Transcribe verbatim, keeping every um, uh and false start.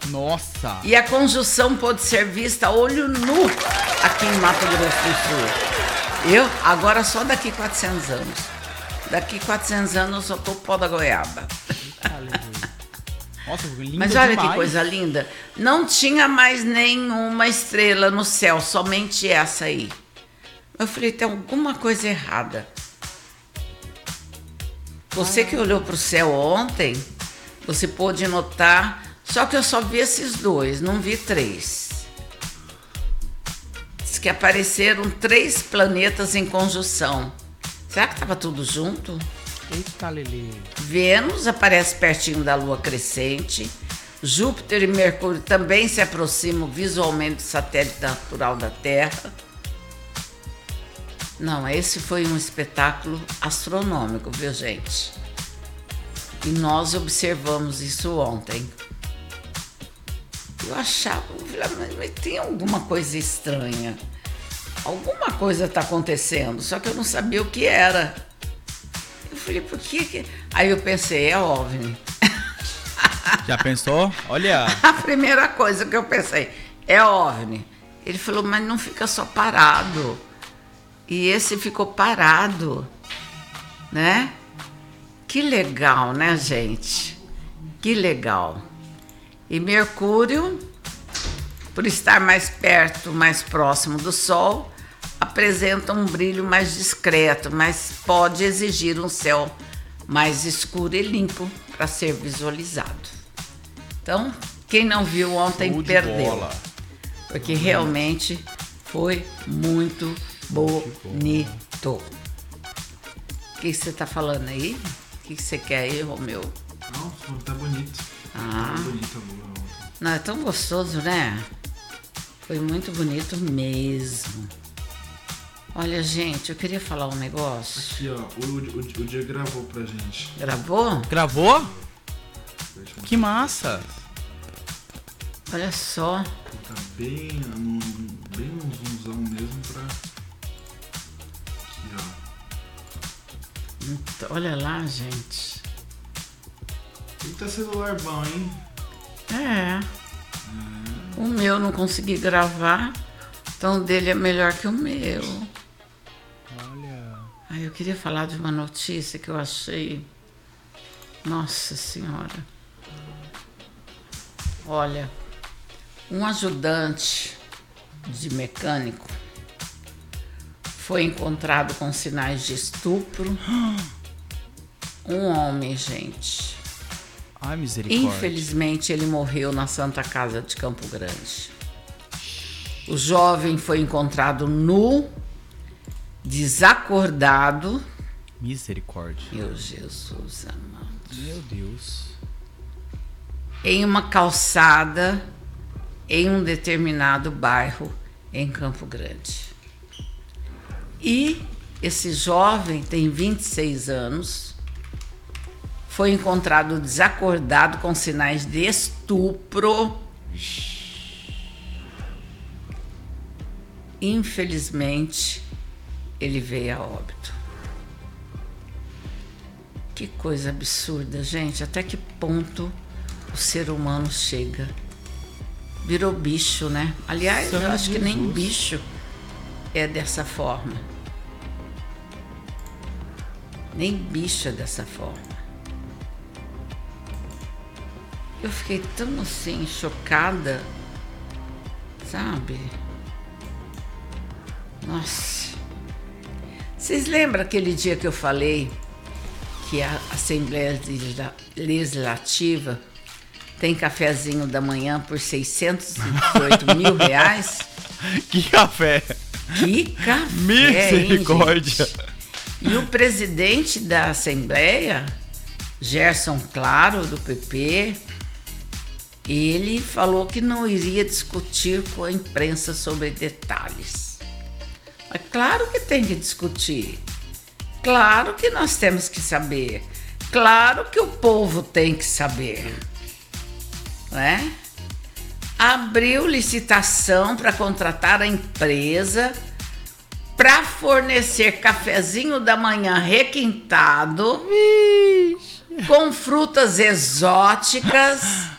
Nossa! E a conjunção pôde ser vista a olho nu aqui em Mato Grosso do Sul. Eu, agora só daqui quatrocentos anos. Daqui quatrocentos anos eu só tô pó da goiaba. Nossa, linda. Mas olha demais. que coisa linda. Não tinha mais nenhuma estrela no céu, somente essa aí. Eu falei, tem alguma coisa errada. Você que olhou para o céu ontem, você pôde notar, só que eu só vi esses dois, não vi três. Diz que apareceram três planetas em conjunção. Será que estava tudo junto? Eita, Lelê. Vênus aparece pertinho da Lua crescente. Júpiter e Mercúrio também se aproximam visualmente do satélite natural da Terra. Não, esse foi um espetáculo astronômico, viu, gente? E nós observamos isso ontem. Eu achava, mas tem alguma coisa estranha. Alguma coisa está acontecendo, só que eu não sabia o que era. Eu falei, por que que... Aí eu pensei, é OVNI. Já pensou? Olha. A primeira coisa que eu pensei, é OVNI. Ele falou, mas não fica só parado. E esse ficou parado, né? Que legal, né, gente? Que legal. E Mercúrio, por estar mais perto, mais próximo do Sol, apresenta um brilho mais discreto, mas pode exigir um céu mais escuro e limpo para ser visualizado. Então, quem não viu ontem Show de perdeu, bola. porque realmente foi muito bonito. O que você está falando aí? O que você quer aí, Romeu? Não, tá bonito. Ah. Tá bonito, amor. Não, é tão gostoso, né? Foi muito bonito mesmo. Olha, gente, eu queria falar um negócio. Aqui, ó, o, o, o dia gravou pra gente. Gravou? Gravou? Que massa. Olha só. Tá bem, num, bem num zoomzão mesmo pra... Aqui, ó. Então, olha lá, gente. Eita celular bom, hein? É. O meu não consegui gravar, então o dele é melhor que o meu. Olha. Aí eu queria falar de uma notícia que eu achei. Nossa Senhora. Olha, um ajudante de mecânico foi encontrado com sinais de estupro. Um homem, gente. Ai, misericórdia. Infelizmente, ele morreu na Santa Casa de Campo Grande. O jovem foi encontrado nu, desacordado. Misericórdia. Meu Jesus amado. Meu Deus. Em uma calçada em um determinado bairro em Campo Grande. E esse jovem tem vinte e seis anos, foi encontrado desacordado com sinais de estupro. Infelizmente, ele veio a óbito. Que coisa absurda, gente. Até que ponto o ser humano chega? Virou bicho, né? Aliás, eu acho que nem bicho é dessa forma. Nem bicho é dessa forma. Eu fiquei tão assim, chocada, sabe? Nossa. Vocês lembram aquele dia que eu falei que a Assembleia Legislativa tem cafezinho da manhã por seiscentos e dezoito mil reais? Que café! Que café! Misericórdia! Hein, e o presidente da Assembleia, Gerson Claro, do P P, ele falou que não iria discutir com a imprensa sobre detalhes. Mas claro que tem que discutir. Claro que nós temos que saber. Claro que o povo tem que saber. Né? Abriu licitação para contratar a empresa para fornecer cafezinho da manhã requintado, com frutas exóticas